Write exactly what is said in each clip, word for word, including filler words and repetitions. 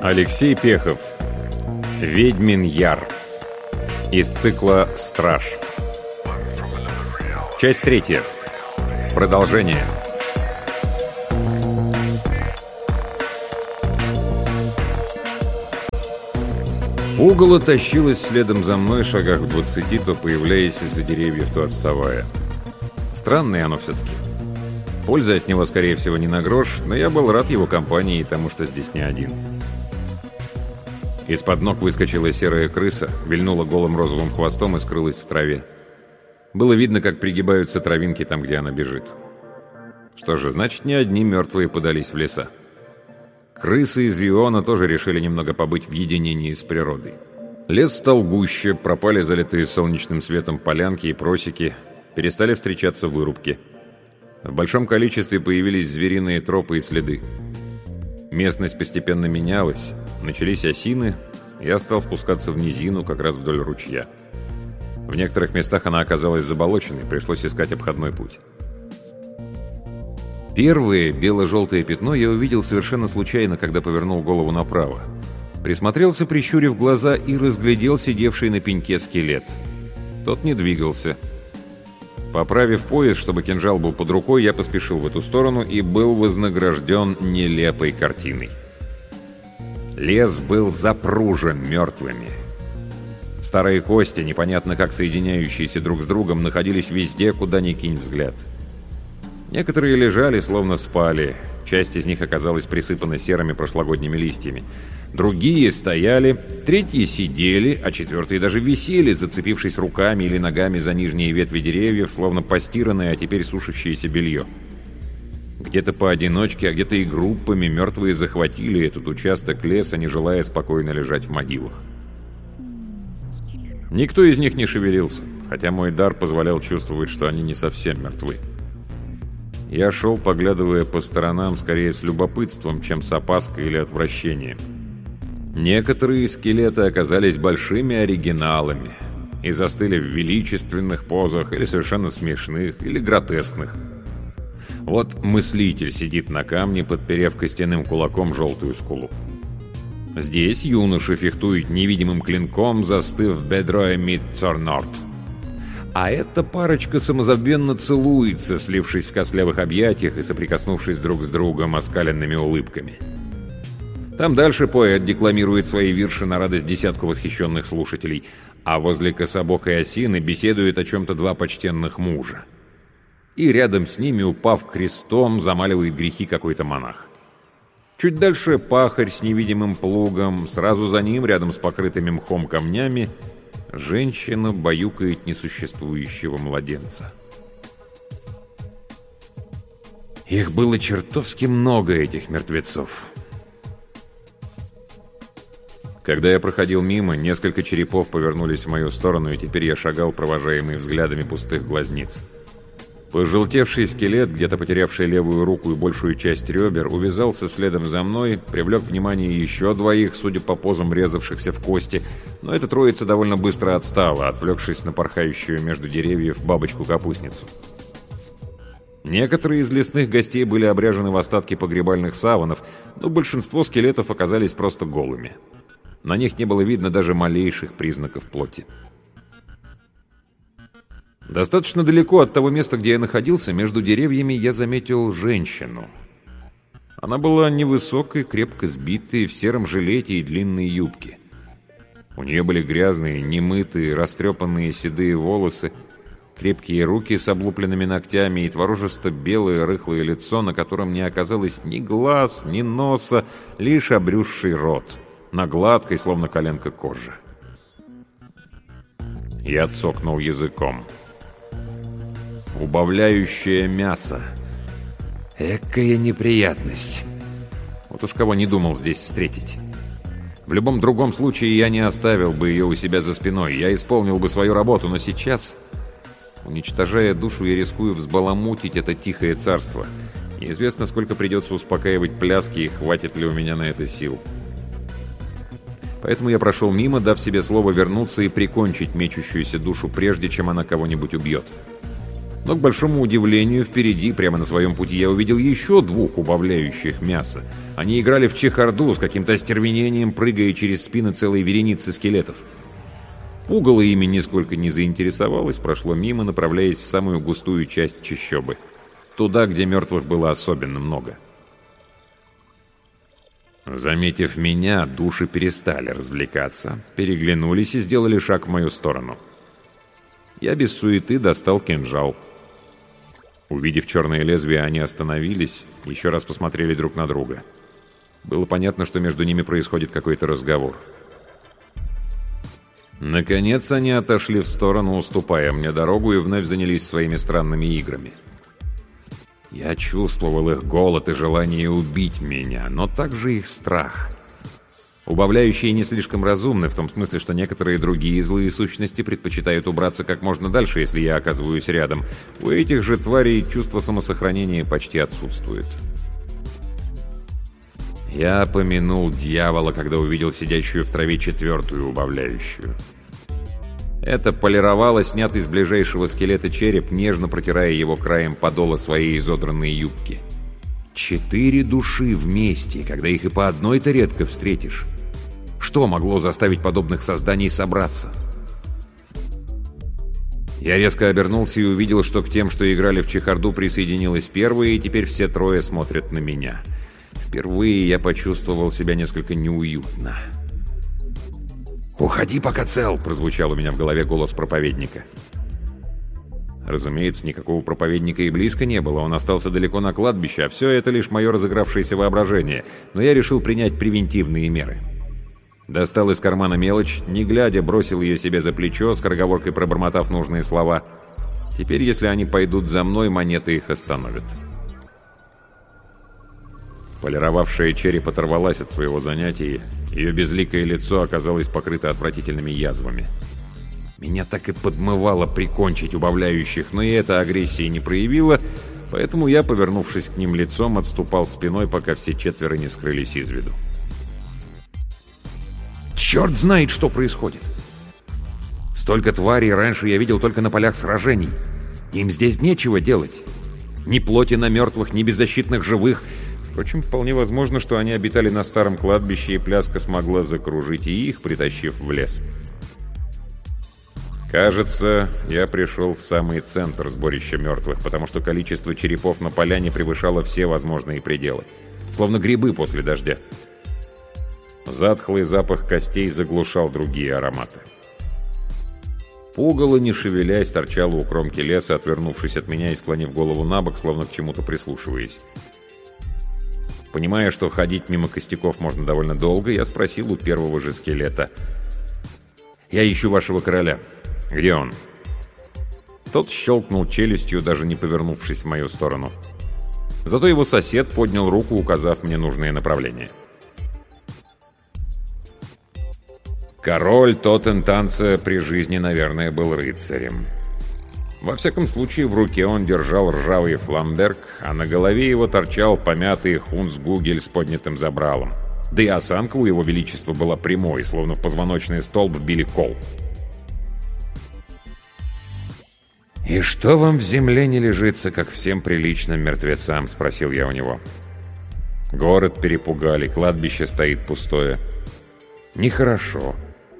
Алексей Пехов. Ведьмин Яр. Из цикла «Страж». Часть третья. Продолжение. Угола тащилась следом за мной, шагах в двадцати, то появляясь из-за деревьев, то отставая. Странное оно все-таки. Пользы от него, скорее всего, не на грош, но я был рад его компании и тому, что здесь не один. Из-под ног выскочила серая крыса, вильнула голым розовым хвостом и скрылась в траве. Было видно, как пригибаются травинки там, где она бежит. Что же, значит, не одни мертвые подались в леса. Крысы из Виона тоже решили немного побыть в единении с природой. Лес стал гуще, пропали залитые солнечным светом полянки и просеки, перестали встречаться вырубки. В большом количестве появились звериные тропы и следы. Местность постепенно менялась, начались осины, я стал спускаться в низину, как раз вдоль ручья. В некоторых местах она оказалась заболоченной, пришлось искать обходной путь. Первое бело-желтое пятно я увидел совершенно случайно, когда повернул голову направо. Присмотрелся, прищурив глаза, и разглядел сидевший на пеньке скелет. Тот не двигался. Поправив пояс, чтобы кинжал был под рукой, я поспешил в эту сторону и был вознагражден нелепой картиной. Лес был запружен мертвыми. Старые кости, непонятно как соединяющиеся друг с другом, находились везде, куда ни кинь взгляд. Некоторые лежали, словно спали. Часть из них оказалась присыпана серыми прошлогодними листьями. Другие стояли, третьи сидели, а четвертые даже висели, зацепившись руками или ногами за нижние ветви деревьев, словно постиранное, а теперь сушащееся белье. Где-то поодиночке, а где-то и группами мертвые захватили этот участок леса, не желая спокойно лежать в могилах. Никто из них не шевелился, хотя мой дар позволял чувствовать, что они не совсем мертвы. Я шел, поглядывая по сторонам, скорее с любопытством, чем с опаской или отвращением. Некоторые скелеты оказались большими оригиналами и застыли в величественных позах, или совершенно смешных, или гротескных. Вот мыслитель сидит на камне, подперев костяным кулаком желтую скулу. Здесь юноша фехтует невидимым клинком, застыв в бедро Мидцорнорд. А эта парочка самозабвенно целуется, слившись в костлявых объятиях и соприкоснувшись друг с другом оскаленными улыбками. Там дальше поэт декламирует свои вирши на радость десятку восхищенных слушателей, а возле кособокой осины беседуют о чем-то два почтенных мужа. И рядом с ними, упав крестом, замаливает грехи какой-то монах. Чуть дальше пахарь с невидимым плугом, сразу за ним, рядом с покрытыми мхом камнями, женщина баюкает несуществующего младенца. Их было чертовски много, этих мертвецов. Когда я проходил мимо, несколько черепов повернулись в мою сторону, и теперь я шагал, провожаемый взглядами пустых глазниц. Пожелтевший скелет, где-то потерявший левую руку и большую часть ребер, увязался следом за мной, привлек внимание еще двоих, судя по позам врезавшихся в кости, но эта троица довольно быстро отстала, отвлекшись на порхающую между деревьев бабочку-капустницу. Некоторые из лесных гостей были обряжены в остатки погребальных саванов, но большинство скелетов оказались просто голыми. На них не было видно даже малейших признаков плоти. Достаточно далеко от того места, где я находился, между деревьями я заметил женщину. Она была невысокой, крепко сбитой, в сером жилете и длинной юбке. У нее были грязные, немытые, растрепанные седые волосы, крепкие руки с облупленными ногтями и творожисто-белое рыхлое лицо, на котором не оказалось ни глаз, ни носа, лишь обрюзший рот, на гладкой, словно коленка, коже. Я цокнул языком. Убавляющее мясо. Экая неприятность. Вот уж кого не думал здесь встретить. В любом другом случае я не оставил бы ее у себя за спиной. Я исполнил бы свою работу, но сейчас, уничтожая душу, я рискую взбаламутить это тихое царство. Неизвестно, сколько придется успокаивать пляски и хватит ли у меня на это сил. Поэтому я прошел мимо, дав себе слово вернуться и прикончить мечущуюся душу, прежде чем она кого-нибудь убьет. Но, к большому удивлению, впереди, прямо на своем пути, я увидел еще двух убавляющих мясо. Они играли в чехарду с каким-то остервенением, прыгая через спины целой вереницы скелетов. Пугало ими нисколько не заинтересовалось, прошло мимо, направляясь в самую густую часть чащобы. Туда, где мертвых было особенно много. Заметив меня, души перестали развлекаться, переглянулись и сделали шаг в мою сторону. Я без суеты достал кинжал. Увидев черное лезвие, они остановились, еще раз посмотрели друг на друга. Было понятно, что между ними происходит какой-то разговор. Наконец они отошли в сторону, уступая мне дорогу, и вновь занялись своими странными играми. Я чувствовал их голод и желание убить меня, но также их страх. Убавляющие не слишком разумны, в том смысле, что некоторые другие злые сущности предпочитают убраться как можно дальше, если я оказываюсь рядом. У этих же тварей чувство самосохранения почти отсутствует. Я помянул дьявола, когда увидел сидящую в траве четвертую убавляющую. Это полировало снятый с ближайшего скелета череп, нежно протирая его краем подола своей изодранной юбки. Четыре души вместе, когда их и по одной-то редко встретишь. Что могло заставить подобных созданий собраться? Я резко обернулся и увидел, что к тем, что играли в чехарду, присоединилась первая, и теперь все трое смотрят на меня. Впервые я почувствовал себя несколько неуютно. «Уходи, пока цел!» — прозвучал у меня в голове голос проповедника. Разумеется, никакого проповедника и близко не было. Он остался далеко на кладбище, а все это лишь мое разыгравшееся воображение. Но я решил принять превентивные меры. Достал из кармана мелочь, не глядя, бросил ее себе за плечо, скороговоркой пробормотав нужные слова. Теперь, если они пойдут за мной, монеты их остановят. Полировавшая череп оторвалась от своего занятия, ее безликое лицо оказалось покрыто отвратительными язвами. Меня так и подмывало прикончить убавляющих, но и эта агрессия не проявила, поэтому я, повернувшись к ним лицом, отступал спиной, пока все четверо не скрылись из виду. Черт знает, что происходит! Столько тварей раньше я видел только на полях сражений. Им здесь нечего делать. Ни плоти на мертвых, ни беззащитных живых. Впрочем, вполне возможно, что они обитали на старом кладбище, и пляска смогла закружить и их, притащив в лес. Кажется, я пришел в самый центр сборища мертвых, потому что количество черепов на поляне превышало все возможные пределы. Словно грибы после дождя. Затхлый запах костей заглушал другие ароматы. Пугало, не шевелясь, торчало у кромки леса, отвернувшись от меня и склонив голову на бок, словно к чему-то прислушиваясь. Понимая, что ходить мимо костяков можно довольно долго, я спросил у первого же скелета. «Я ищу вашего короля. Где он?» Тот щелкнул челюстью, даже не повернувшись в мою сторону. Зато его сосед поднял руку, указав мне нужное направление. Король Тоттентанца при жизни, наверное, был рыцарем. Во всяком случае, в руке он держал ржавый фламберг, а на голове его торчал помятый хунцгугель с поднятым забралом. Да и осанка у его величества была прямой, словно в позвоночный столб вбили кол. «И что вам в земле не лежится, как всем приличным мертвецам?» — спросил я у него. «Город перепугали, кладбище стоит пустое. Нехорошо».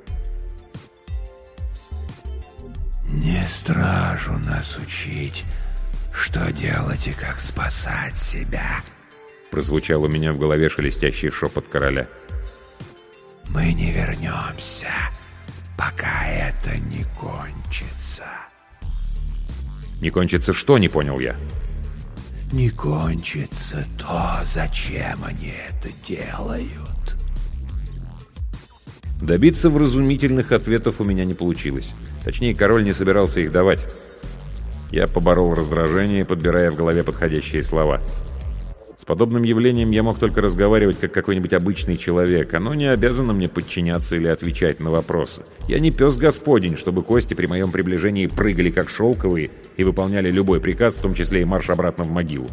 «Не стражу нас учить, что делать и как спасать себя», — прозвучал у меня в голове шелестящий шепот короля. «Мы не вернемся, пока это не кончится». «Не кончится что?» — не понял я. «Не кончится то, зачем они это делают». Добиться вразумительных ответов у меня не получилось. Точнее, король не собирался их давать. Я поборол раздражение, подбирая в голове подходящие слова. С подобным явлением я мог только разговаривать как какой-нибудь обычный человек. Оно не обязано мне подчиняться или отвечать на вопросы. Я не пес господень, чтобы кости при моем приближении прыгали как шелковые и выполняли любой приказ, в том числе и марш обратно в могилу.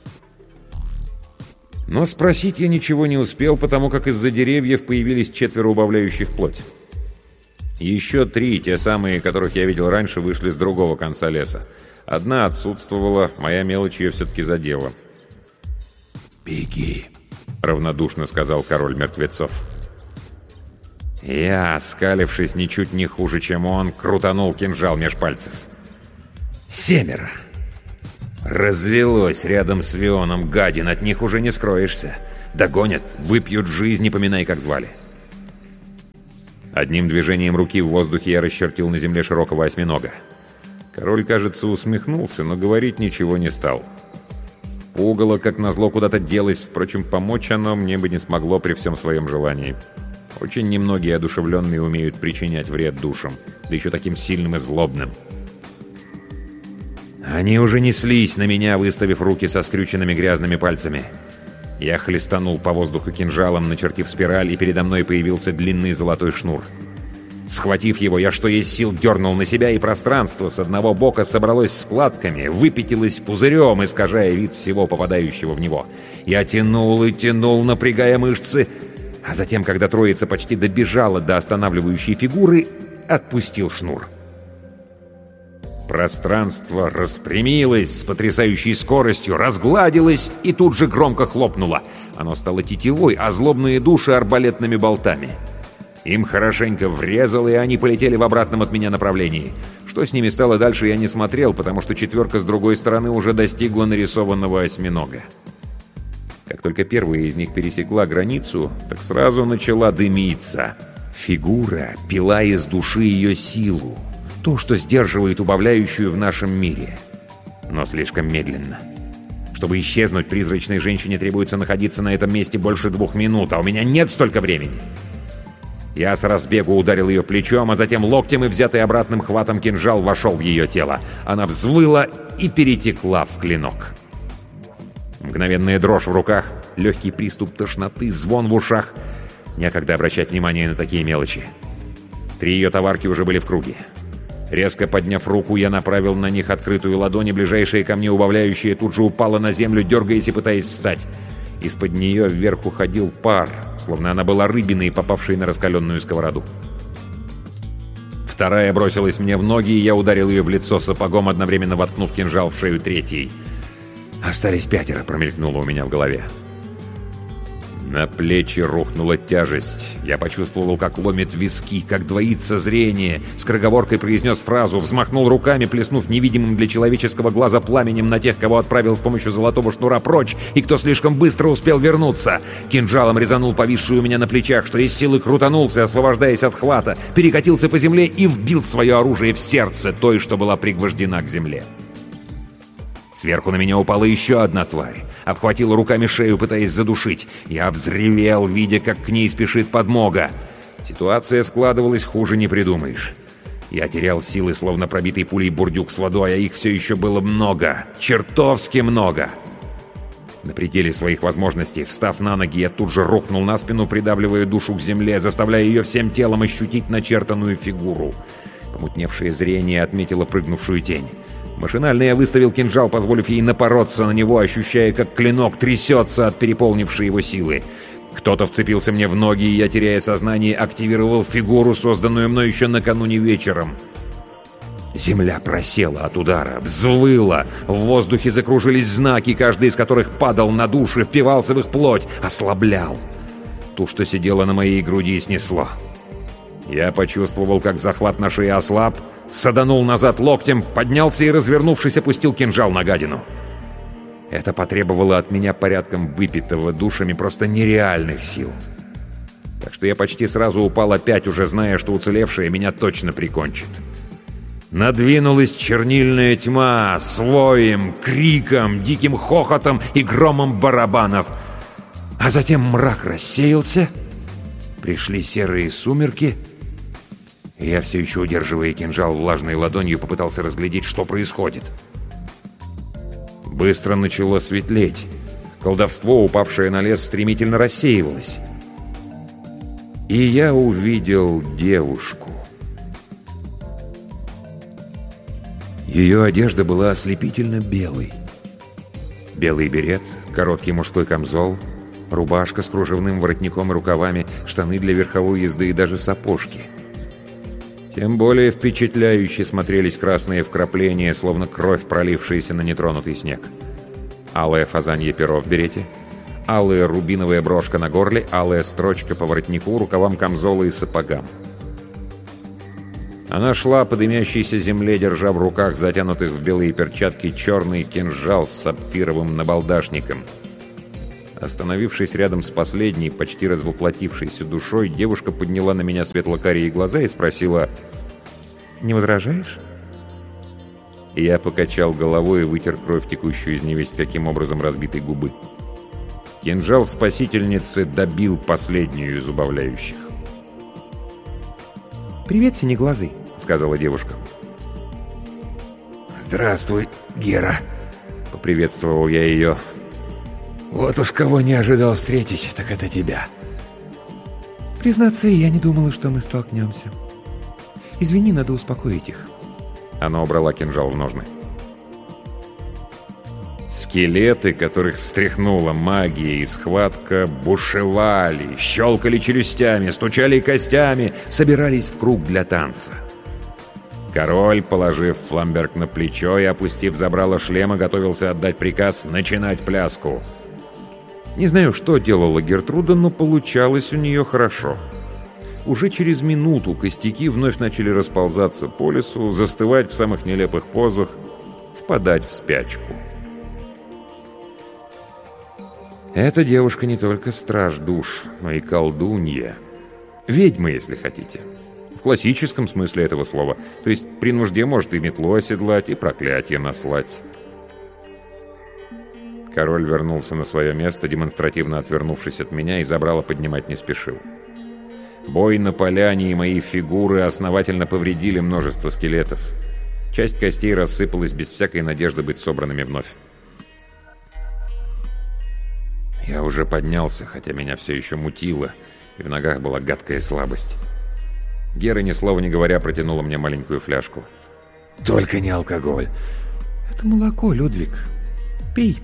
Но спросить я ничего не успел, потому как из-за деревьев появились четверо убавляющих плоть. Еще три, те самые, которых я видел раньше, вышли с другого конца леса. Одна отсутствовала, моя мелочь ее все-таки задела. «Беги», — равнодушно сказал король мертвецов. Я, оскалившись ничуть не хуже, чем он, крутанул кинжал меж пальцев. Семеро. Развелось рядом с Вионом, гадин, от них уже не скроешься. Догонят, выпьют жизнь, не поминай, как звали. Одним движением руки в воздухе я расчертил на земле широкого осьминога. Король, кажется, усмехнулся, но говорить ничего не стал. Пугало, как назло, куда-то делось, впрочем, помочь оно мне бы не смогло при всем своем желании. Очень немногие одушевленные умеют причинять вред душам, да еще таким сильным и злобным. Они уже неслись на меня, выставив руки со скрюченными грязными пальцами. Я хлестанул по воздуху кинжалом, начертив спираль, и передо мной появился длинный золотой шнур. Схватив его, я что есть сил дернул на себя, и пространство с одного бока собралось складками, выпятилось пузырем, искажая вид всего попадающего в него. Я тянул и тянул, напрягая мышцы, а затем, когда троица почти добежала до останавливающей фигуры, отпустил шнур. Пространство распрямилось с потрясающей скоростью, разгладилось и тут же громко хлопнуло. Оно стало тетивой, а злобные души — арбалетными болтами. Им хорошенько врезало, и они полетели в обратном от меня направлении. Что с ними стало дальше, я не смотрел, потому что четверка с другой стороны уже достигла нарисованного осьминога. Как только первая из них пересекла границу, так сразу начала дымиться. Фигура пила из души ее силу. То, что сдерживает убавляющую в нашем мире. Но слишком медленно. Чтобы исчезнуть, призрачной женщине требуется находиться на этом месте больше двух минут, а у меня нет столько времени. Я с разбегу ударил ее плечом, а затем локтем и взятый обратным хватом кинжал вошел в ее тело. Она взвыла и перетекла в клинок. Мгновенная дрожь в руках, легкий приступ тошноты, звон в ушах. Некогда обращать внимание на такие мелочи. Три ее товарки уже были в круге. Резко подняв руку, я направил на них открытую ладонь, и ближайшая ко мне убавляющая тут же упала на землю, дергаясь и пытаясь встать. Из-под нее вверх уходил пар, словно она была рыбиной, попавшей на раскаленную сковороду. Вторая бросилась мне в ноги, и я ударил ее в лицо сапогом, одновременно воткнув кинжал в шею третьей. «Остались пятеро», — промелькнуло у меня в голове. На плечи рухнула тяжесть. Я почувствовал, как ломит виски, как двоится зрение. Скороговоркой произнес фразу, взмахнул руками, плеснув невидимым для человеческого глаза пламенем на тех, кого отправил с помощью золотого шнура прочь, и кто слишком быстро успел вернуться. Кинжалом резанул повисшую у меня на плечах, что из силы крутанулся, освобождаясь от хвата, перекатился по земле и вбил свое оружие в сердце той, что была пригвождена к земле. Сверху на меня упала еще одна тварь. Обхватила руками шею, пытаясь задушить. Я взревел, видя, как к ней спешит подмога. Ситуация складывалась, хуже не придумаешь. Я терял силы, словно пробитый пулей бурдюк с водой, а их все еще было много. Чертовски много. На пределе своих возможностей, встав на ноги, я тут же рухнул на спину, придавливая душу к земле, заставляя ее всем телом ощутить начертанную фигуру. Помутневшее зрение отметило прыгнувшую тень. Машинально я выставил кинжал, позволив ей напороться на него, ощущая, как клинок трясется от переполнившей его силы. Кто-то вцепился мне в ноги, и я, теряя сознание, активировал фигуру, созданную мной еще накануне вечером. Земля просела от удара, взвыла, в воздухе закружились знаки, каждый из которых падал на души, впивался в их плоть, ослаблял. Ту, что сидела на моей груди, снесло. Я почувствовал, как захват на шее ослаб, саданул назад локтем, поднялся и, развернувшись, опустил кинжал на гадину. Это потребовало от меня порядком выпитого душами просто нереальных сил. Так что я почти сразу упал опять, уже зная, что уцелевшая меня точно прикончит. Надвинулась чернильная тьма с воем, криком, диким хохотом и громом барабанов. А затем мрак рассеялся, пришли серые сумерки. Я, все еще удерживая кинжал влажной ладонью, попытался разглядеть, что происходит. Быстро начало светлеть. Колдовство, упавшее на лес, стремительно рассеивалось. И я увидел девушку. Ее одежда была ослепительно белой. Белый берет, короткий мужской камзол, рубашка с кружевным воротником и рукавами, штаны для верховой езды и даже сапожки. Тем более впечатляюще смотрелись красные вкрапления, словно кровь, пролившаяся на нетронутый снег. Алое фазанье перо в берете, алая рубиновая брошка на горле, алая строчка по воротнику, рукавам камзола и сапогам. Она шла по дымящейся земле, держа в руках затянутых в белые перчатки черный кинжал с сапфировым набалдашником. Остановившись рядом с последней, почти развоплотившейся душой, девушка подняла на меня светло-карие глаза и спросила: «Не возражаешь?» Я покачал головой и вытер кровь, текущую из невесть каким образом разбитой губы. Кинжал спасительницы добил последнюю из убавляющих. «Привет, синеглазый», — сказала девушка. «Здравствуй, Гера», — поприветствовал я ее. «Вот уж кого не ожидал встретить, так это тебя». «Признаться, я не думала, что мы столкнемся. Извини, надо успокоить их». Она убрала кинжал в ножны. Скелеты, которых встряхнула магия и схватка, бушевали, щелкали челюстями, стучали костями, собирались в круг для танца. Король, положив фламберг на плечо и опустив забрало шлема, готовился отдать приказ начинать пляску. Не знаю, что делала Гертруда, но получалось у нее хорошо. Уже через минуту костяки вновь начали расползаться по лесу, застывать в самых нелепых позах, впадать в спячку. Эта девушка не только страж душ, но и колдунья. Ведьма, если хотите. В классическом смысле этого слова. То есть при нужде может и метлу оседлать, и проклятие наслать. Король вернулся на свое место, демонстративно отвернувшись от меня, и забрало поднимать не спешил. Бой на поляне и мои фигуры основательно повредили множество скелетов. Часть костей рассыпалась без всякой надежды быть собранными вновь. Я уже поднялся, хотя меня все еще мутило, и в ногах была гадкая слабость. Гера, ни слова не говоря, протянула мне маленькую фляжку. «Только не алкоголь». «Это молоко, Людвиг. Пей».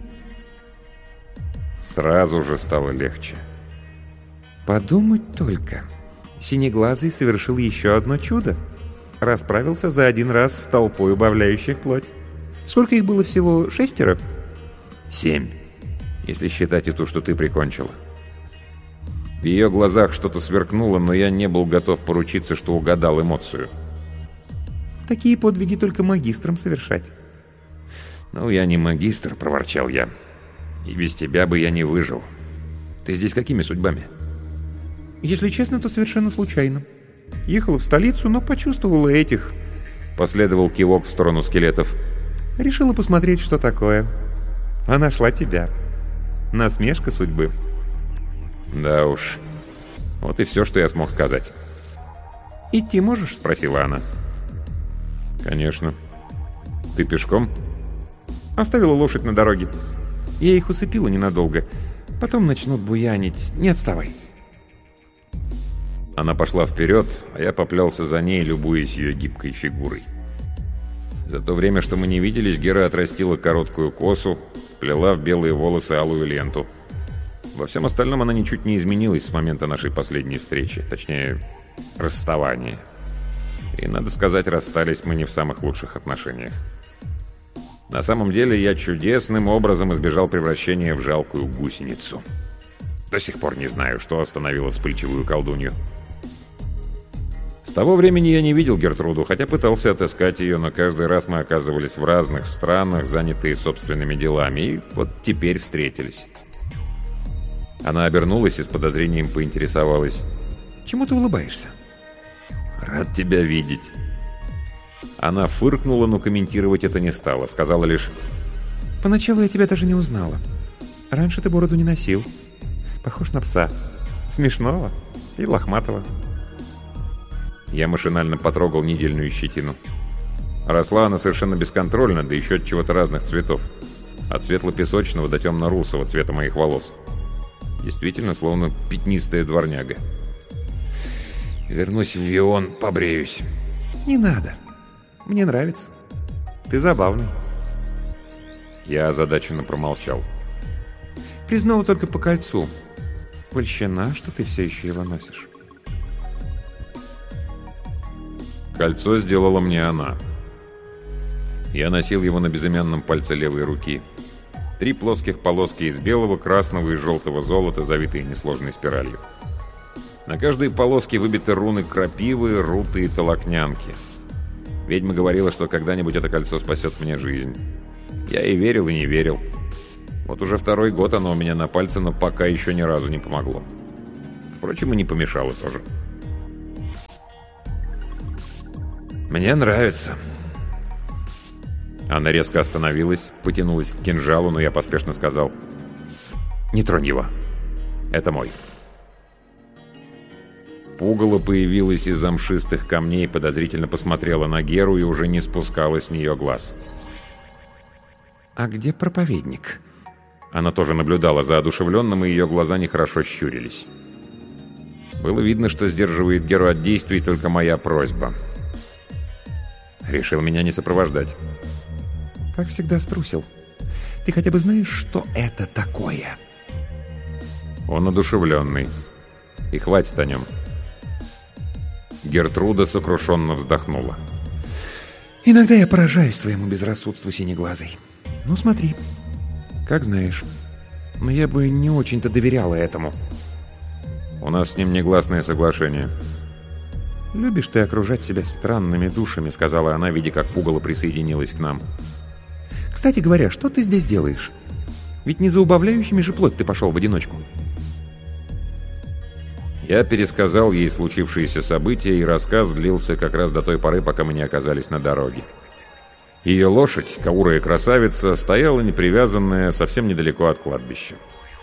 Сразу же стало легче. Подумать только. Синеглазый совершил еще одно чудо. Расправился за один раз с толпой убавляющих плоть. Сколько их было всего? Шестеро? Семь. Если считать и ту, что ты прикончила. В ее глазах что-то сверкнуло, но я не был готов поручиться, что угадал эмоцию. Такие подвиги только магистрам совершать. «Ну, я не магистр», — проворчал я. «И без тебя бы я не выжил. Ты здесь какими судьбами?» Если честно, то совершенно случайно. Ехала в столицу, но почувствовала этих. Последовал кивок в сторону скелетов. Решила посмотреть, что такое. А нашла тебя. Насмешка судьбы. Да уж. Вот и все, что я смог сказать. «Идти можешь?» — спросила она. «Конечно. Ты пешком?» Оставила лошадь на дороге. Я их усыпила ненадолго. Потом начнут буянить. Не отставай. Она пошла вперед, а я поплелся за ней, любуясь ее гибкой фигурой. За то время, что мы не виделись, Гера отрастила короткую косу, плела в белые волосы алую ленту. Во всем остальном она ничуть не изменилась с момента нашей последней встречи, точнее, расставания. И, надо сказать, расстались мы не в самых лучших отношениях. На самом деле, я чудесным образом избежал превращения в жалкую гусеницу. До сих пор не знаю, что остановило вспыльчивую колдунью. С того времени я не видел Гертруду, хотя пытался отыскать ее, но каждый раз мы оказывались в разных странах, занятые собственными делами, и вот теперь встретились. Она обернулась и с подозрением поинтересовалась: «Чему ты улыбаешься?» «Рад тебя видеть». Она фыркнула, но комментировать это не стала, сказала лишь: «Поначалу я тебя даже не узнала. Раньше ты бороду не носил. Похож на пса. Смешного и лохматого». Я машинально потрогал недельную щетину. Росла она совершенно бесконтрольно, да еще от чего-то разных цветов. От светло-песочного до темно-русого цвета моих волос. Действительно, словно пятнистая дворняга. «Вернусь в Вион, побреюсь». «Не надо. Мне нравится. Ты забавный». Я озадаченно промолчал. «Признала только по кольцу. Польщена, что ты все еще его носишь». Кольцо сделала мне она. Я носил его на безымянном пальце левой руки. Три плоских полоски из белого, красного и желтого золота, завитые несложной спиралью. На каждой полоске выбиты руны крапивы, руты и толокнянки. Ведьма говорила, что когда-нибудь это кольцо спасет мне жизнь. Я и верил, и не верил. Вот уже второй год оно у меня на пальце, но пока еще ни разу не помогло. Впрочем, и не помешало тоже. «Мне нравится». Она резко остановилась, потянулась к кинжалу, но я поспешно сказал: «Не тронь его. Это мой». Пугало появилась из замшистых камней, подозрительно посмотрела на Геру и уже не спускала с нее глаз. «А где проповедник?» Она тоже наблюдала за одушевленным, и ее глаза нехорошо щурились. Было видно, что сдерживает Геру от действий только моя просьба. Решил меня не сопровождать. «Как всегда струсил. Ты хотя бы знаешь, что это такое?» Он одушевленный. И хватит о нем. Гертруда сокрушенно вздохнула. «Иногда я поражаюсь твоему безрассудству, синеглазый. Ну смотри, как знаешь. Но я бы не очень-то доверяла этому». «У нас с ним негласное соглашение». «Любишь ты окружать себя странными душами», — сказала она, видя, как пугало присоединилась к нам. «Кстати говоря, что ты здесь делаешь? Ведь не за убавляющими же плоть ты пошел в одиночку». Я пересказал ей случившиеся события, и рассказ длился как раз до той поры, пока мы не оказались на дороге. Ее лошадь, каурая красавица, стояла непривязанная совсем недалеко от кладбища.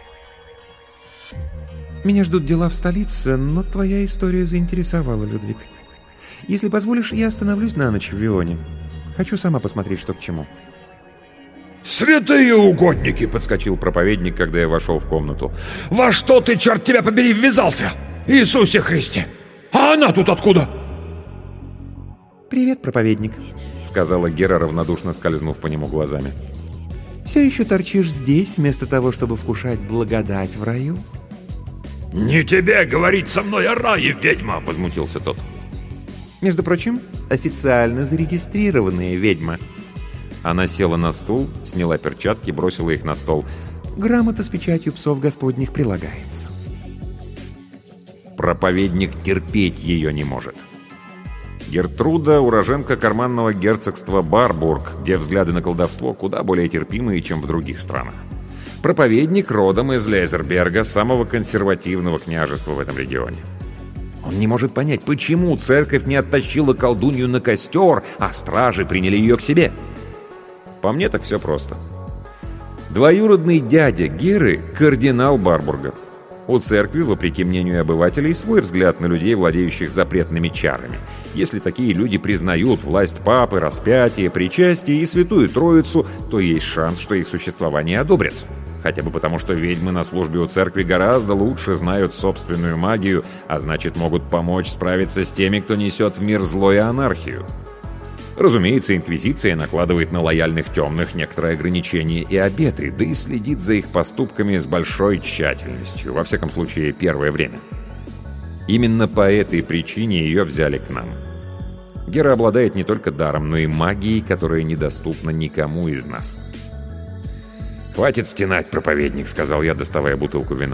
«Меня ждут дела в столице, но твоя история заинтересовала, Людвиг. Если позволишь, я остановлюсь на ночь в Вионе. Хочу сама посмотреть, что к чему». «Святые угодники!» — подскочил проповедник, когда я вошел в комнату. «Во что ты, черт тебя побери, ввязался? Иисусе Христе! А она тут откуда?» «Привет, проповедник», — сказала Гера, равнодушно скользнув по нему глазами. «Все еще торчишь здесь, вместо того, чтобы вкушать благодать в раю?» «Не тебе говорить со мной о рае, ведьма!» — возмутился тот. «Между прочим, официально зарегистрированная ведьма». Она села на стул, сняла перчатки, бросила их на стол. «Грамота с печатью псов господних прилагается». Проповедник терпеть ее не может. Гертруда — уроженка карманного герцогства Барбург, где взгляды на колдовство куда более терпимые, чем в других странах. Проповедник родом из Лезерберга, самого консервативного княжества в этом регионе. Он не может понять, почему церковь не оттащила колдунью на костер, а стражи приняли ее к себе. По мне так все просто. Двоюродный дядя Геры — кардинал Барбурга. У церкви, вопреки мнению обывателей, свой взгляд на людей, владеющих запретными чарами. Если такие люди признают власть папы, распятие, причастие и святую троицу, то есть шанс, что их существование одобрят. Хотя бы потому, что ведьмы на службе у церкви гораздо лучше знают собственную магию, а значит, могут помочь справиться с теми, кто несет в мир зло и анархию. Разумеется, инквизиция накладывает на лояльных темных некоторые ограничения и обеты, да и следит за их поступками с большой тщательностью, во всяком случае, первое время. Именно по этой причине ее взяли к нам. Гера обладает не только даром, но и магией, которая недоступна никому из нас. «Хватит стенать, проповедник», — сказал я, доставая бутылку вина.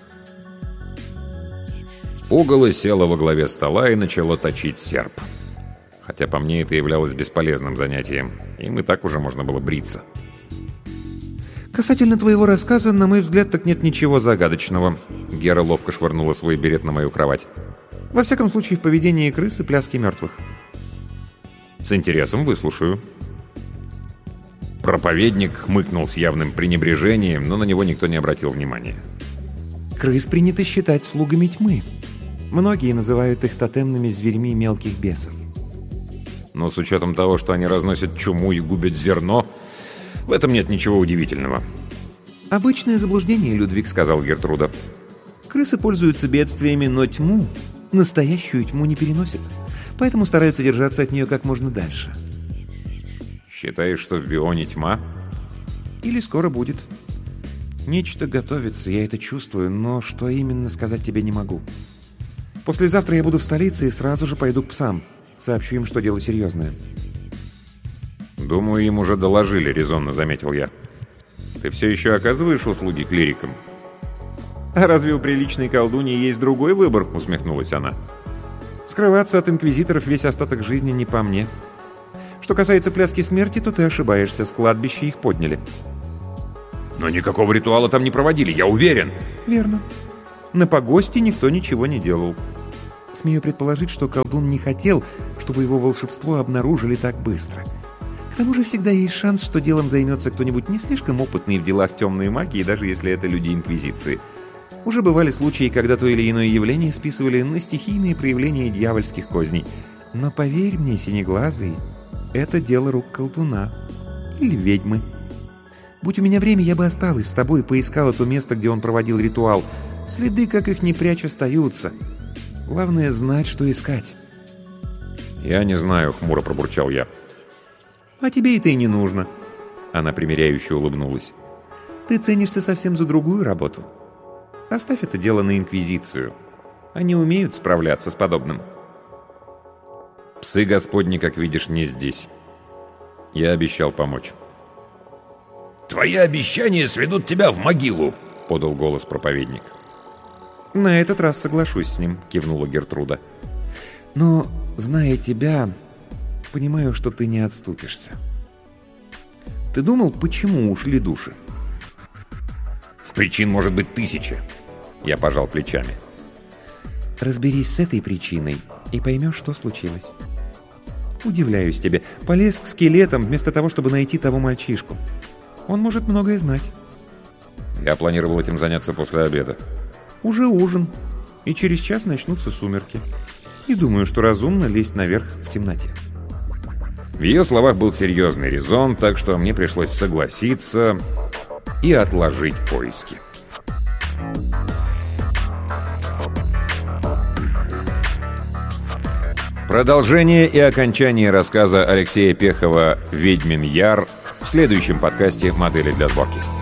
Пугало села во главе стола и начала точить серп. Хотя по мне это являлось бесполезным занятием. Им и так уже можно было бриться. «Касательно твоего рассказа, на мой взгляд, так нет ничего загадочного». Гера ловко швырнула свой берет на мою кровать. «Во всяком случае, в поведении крыс и пляске мертвых». «С интересом выслушаю». Проповедник хмыкнул с явным пренебрежением, но на него никто не обратил внимания. «Крыс принято считать слугами тьмы. Многие называют их тотемными зверьми мелких бесов. Но с учетом того, что они разносят чуму и губят зерно, в этом нет ничего удивительного». «Обычное заблуждение, Людвиг», — сказал Гертруда. «Крысы пользуются бедствиями, но тьму, настоящую тьму, не переносят. Поэтому стараются держаться от нее как можно дальше». «Считаешь, что в Вионе тьма?» «Или скоро будет. Нечто готовится, я это чувствую, но что именно, сказать тебе не могу. Послезавтра я буду в столице и сразу же пойду к псам. Сообщу им, что дело серьезное. «Думаю, им уже доложили», — резонно заметил я. «Ты все еще оказываешь услуги клирикам?» «А разве у приличной колдуньи есть другой выбор?» — усмехнулась она. «Скрываться от инквизиторов весь остаток жизни не по мне. Что касается пляски смерти, то ты ошибаешься, с кладбища их подняли». «Но никакого ритуала там не проводили, я уверен!» «Верно. На погосте никто ничего не делал. Смею предположить, что колдун не хотел, чтобы его волшебство обнаружили так быстро. К тому же всегда есть шанс, что делом займется кто-нибудь не слишком опытный в делах темной магии, даже если это люди Инквизиции. Уже бывали случаи, когда то или иное явление списывали на стихийные проявления дьявольских козней. Но поверь мне, синеглазый, это дело рук колдуна. Или ведьмы. Будь у меня время, я бы осталась с тобой и поискала то место, где он проводил ритуал. Следы, как их не прячь, остаются. Главное знать, что искать». «Я не знаю», — хмуро пробурчал я. «А тебе это и не нужно». Она примиряюще улыбнулась. «Ты ценишься совсем за другую работу. Оставь это дело на Инквизицию. Они умеют справляться с подобным». «Псы Господни, как видишь, не здесь. Я обещал помочь». «Твои обещания сведут тебя в могилу», — подал голос проповедник. «На этот раз соглашусь с ним», — кивнула Гертруда. «Но, зная тебя, понимаю, что ты не отступишься. Ты думал, почему ушли души?» «Причин может быть тысяча», — я пожал плечами. «Разберись с этой причиной и поймешь, что случилось. Удивляюсь тебе. Полез к скелетам вместо того, чтобы найти того мальчишку. Он может многое знать». Я планировал этим заняться после обеда. «Уже ужин, и через час начнутся сумерки. Не думаю, что разумно лезть наверх в темноте». В ее словах был серьезный резон, так что мне пришлось согласиться и отложить поиски. Продолжение и окончание рассказа Алексея Пехова «Ведьмин Яр» в следующем подкасте «Модели для сборки».